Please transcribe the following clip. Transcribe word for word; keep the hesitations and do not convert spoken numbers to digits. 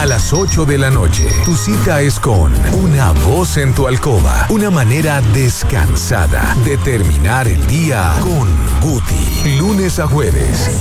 las ocho de la noche. Tu cita es con una voz en tu alcoba. Una manera descansada de terminar el día con Guti. Lunes a jueves,